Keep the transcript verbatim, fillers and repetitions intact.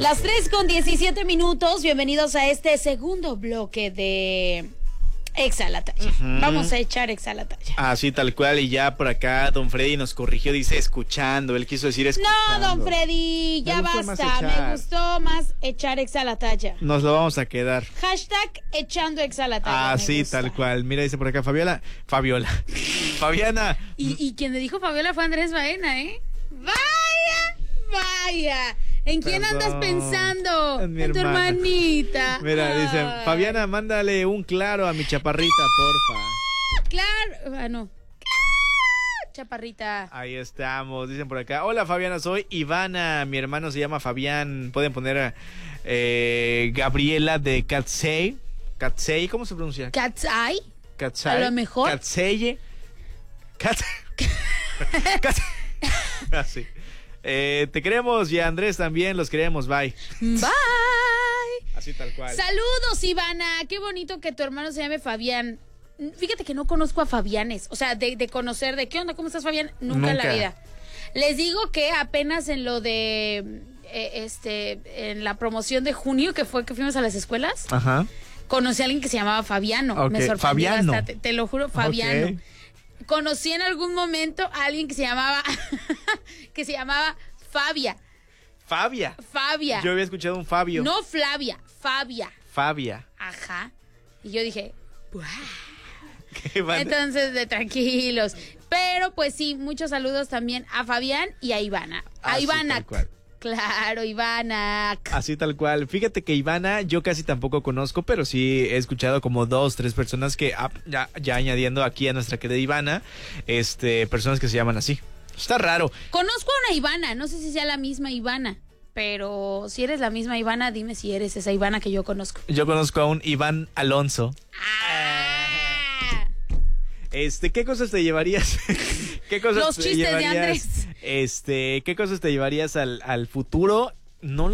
Las tres con diecisiete minutos, bienvenidos a este segundo bloque de Exa la Talla. Uh-huh. Vamos a echar Exa la Talla. Así tal cual, y ya por acá don Freddy nos corrigió, dice escuchando, él quiso decir escuchando. No, don Freddy, ya basta, me gustó más echar Exa la Talla. Nos lo vamos a quedar. Hashtag echando Exa la Talla. Así tal cual, mira, dice por acá Fabiola, Fabiola, Fabiana. Y, y quien le dijo Fabiola fue Andrés Baena, ¿eh? Vaya, vaya. ¿En quién Perdón, andas pensando? En, mi en tu hermanita. Mira, Ay. dicen, Fabiana, mándale un claro a mi chaparrita, porfa. Claro, ah, no. Chaparrita. Ahí estamos, dicen por acá. Hola Fabiana, soy Ivana, mi hermano se llama Fabián. Pueden poner eh, Gabriela de Katsey. Katsey, ¿cómo se pronuncia? Katsay. Katsay. A lo mejor. Katseye. Katsey. Así. Eh, te queremos y a Andrés también los queremos, bye. Bye. Así tal cual. Saludos, Ivana, qué bonito que tu hermano se llame Fabián. Fíjate que no conozco a Fabianes, o sea, de, de conocer, de qué onda, cómo estás, Fabián, nunca, nunca en la vida. Les digo que apenas en lo de, eh, este, en la promoción de junio, que fue que fuimos a las escuelas, Ajá. conocí a alguien que se llamaba Fabiano, okay. Me sorprendió Fabiano. Hasta, te, te lo juro, Fabiano. Okay. Conocí en algún momento a alguien que se llamaba que se llamaba Fabia. Fabia. Fabia. Yo había escuchado un Fabio. No Flavia, Fabia. Fabia. Ajá. Y yo dije, ¡buah! ¿Qué Entonces, de tranquilos. Pero pues sí, muchos saludos también a Fabián y a Ivana. A Así Ivana. Tal cual. Claro, Ivana. Así tal cual. Fíjate que Ivana yo casi tampoco conozco, pero sí he escuchado como dos, tres personas que, ah, ya, ya añadiendo aquí a nuestra querida Ivana, este, personas que se llaman así. Está raro. Conozco a una Ivana, no sé si sea la misma Ivana, pero si eres la misma Ivana, dime si eres esa Ivana que yo conozco. Yo conozco a un Iván Alonso. Ah. Este, ¿qué cosas te llevarías? ¿Qué cosas Los te chistes llevarías? de Andrés. Este, ¿qué cosas te llevarías al, al futuro? No lo